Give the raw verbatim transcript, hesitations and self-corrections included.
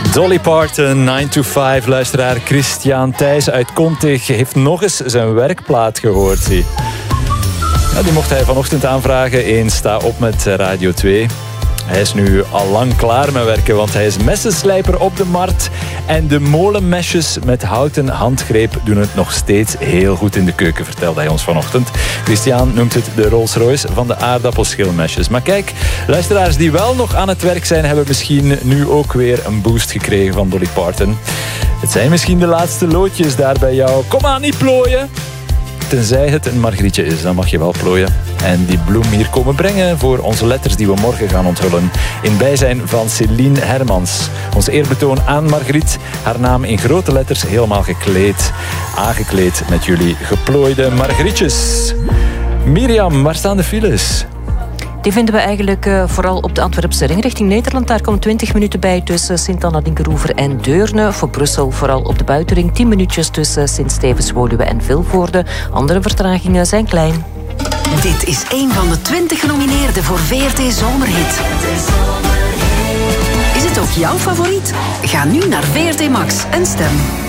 Dolly Parton, nine to five. Luisteraar Christian Thijs uit Kontig heeft nog eens zijn werkplaat gehoord. Zie. Ja, die mocht hij vanochtend aanvragen in Sta Op met Radio twee. Hij is nu al lang klaar met werken, want hij is messenslijper op de markt. En de molenmesjes met houten handgreep doen het nog steeds heel goed in de keuken, vertelde hij ons vanochtend. Christian noemt het de Rolls Royce van de aardappelschilmesjes. Maar kijk, luisteraars die wel nog aan het werk zijn, hebben misschien nu ook weer een boost gekregen van Dolly Parton. Het zijn misschien de laatste loodjes daar bij jou. Kom aan, niet plooien! Tenzij het een margrietje is, dan mag je wel plooien. En die bloem hier komen brengen voor onze letters die we morgen gaan onthullen. In bijzijn van Céline Hermans. Ons eerbetoon aan Margriet. Haar naam in grote letters helemaal gekleed. Aangekleed met jullie geplooide margrietjes. Mirjam, waar staan de files? Die vinden we eigenlijk uh, vooral op de Antwerpse ring richting Nederland. Daar komen twintig minuten bij tussen Sint-Anna-Dinkeroever en Deurne. Voor Brussel vooral op de buitenring tien minuutjes tussen Sint-Stevens-Woluwe en Vilvoorde. Andere vertragingen zijn klein. Dit is een van de twintig genomineerden voor V R T Zomerhit. Is het ook jouw favoriet? Ga nu naar V R T Max en stem.